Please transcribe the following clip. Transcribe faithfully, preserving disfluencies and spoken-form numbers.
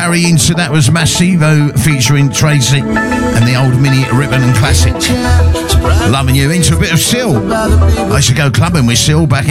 Barry into that was Massivo featuring Tracy and the old mini ribbon and classic. Loving you into a bit of Seal. I used to go clubbing with Seal back